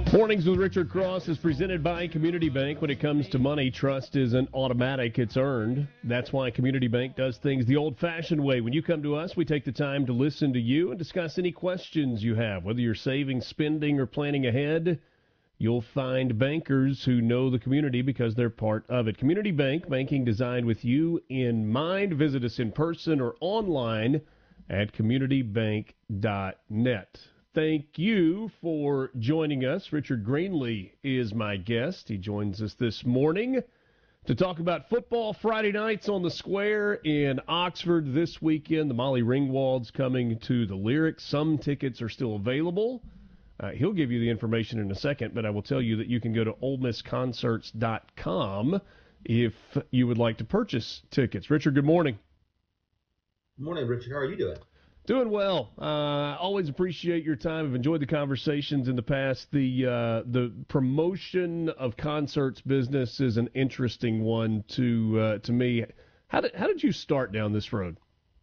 Mornings with Richard Cross is presented by Community Bank. When it comes to money, trust isn't automatic, it's earned. That's why Community Bank does things the old-fashioned way. When you come to us, we take the time to listen to you and discuss any questions you have. Whether you're saving, spending, or planning ahead, you'll find bankers who know the community because they're part of it. Community Bank, banking designed with you in mind. Visit us in person or online at communitybank.net. Thank you for joining us. Richard Greenlee is my guest. He joins us this morning to talk about football Friday nights on the Square in Oxford this weekend. The Molly Ringwald's coming to the Lyric. Some tickets are still available. He'll give you the information in a second, but I will tell you that you can go to OleMissConcerts.com if you would like to purchase tickets. Richard, good morning. Good morning, Richard. How are you doing? Doing well. Always appreciate your time. I've enjoyed the conversations in the past. The promotion of concerts business is an interesting one to me. How did you start down this road?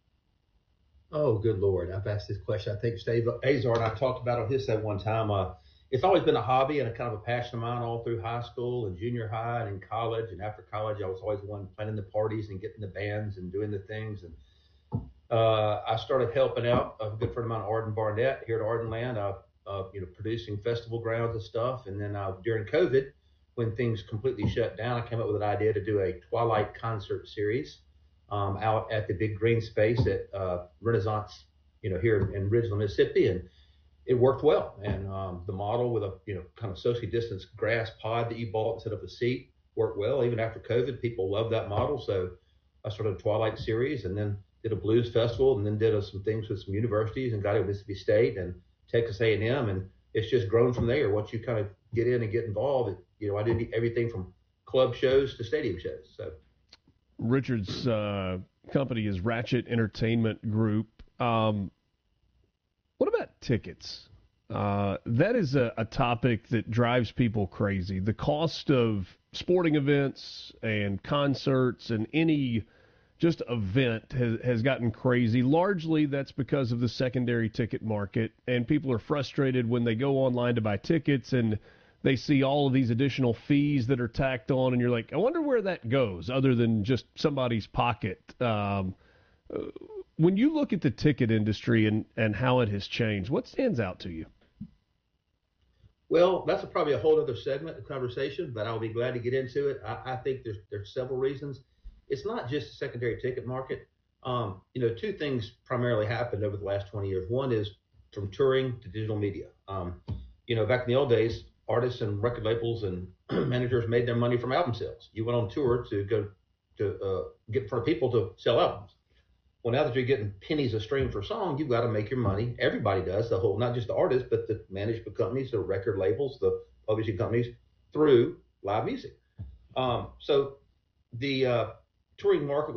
Oh, good Lord. I've asked this question. I think Steve Azar and I talked about it on his set one time. It's always been a hobby and a kind of a passion of mine all through high school and junior high and in college. And after college, I was always the one planning the parties and getting the bands and doing the things. And I started helping out a good friend of mine, Arden Barnett, here at Ardenland, producing festival grounds and stuff. And then during COVID, when things completely shut down, I came up with an idea to do a Twilight concert series out at the big green space at Renaissance, here in Ridgeland, Mississippi. And it worked well. And the model with a, kind of socially distanced grass pod that you bought instead of a seat worked well. Even after COVID, people loved that model. So I started a Twilight series and then did a blues festival, and then did some things with some universities and got into Mississippi State and Texas A&M, and it's just grown from there. Once you kind of get in and get involved, I did everything from club shows to stadium shows. So, Richard's company is Ratchet Entertainment Group. What about tickets? That is a topic that drives people crazy. The cost of sporting events and concerts and any just event has gotten crazy. Largely, that's because of the secondary ticket market, and people are frustrated when they go online to buy tickets and they see all of these additional fees that are tacked on, and you're like, I wonder where that goes, other than just somebody's pocket. When you look at the ticket industry and how it has changed, what stands out to you? Well, that's probably a whole other segment of conversation, but I'll be glad to get into it. I think there's several reasons. It's not just the secondary ticket market. Two things primarily happened over the last 20 years. One is from touring to digital media. Back in the old days, artists and record labels and managers made their money from album sales. You went on tour to go to get in front of people to sell albums. Well, now that you're getting pennies a stream for a song, you've got to make your money. Everybody does, not just the artists, but the management companies, the record labels, the publishing companies, through live music. So the touring market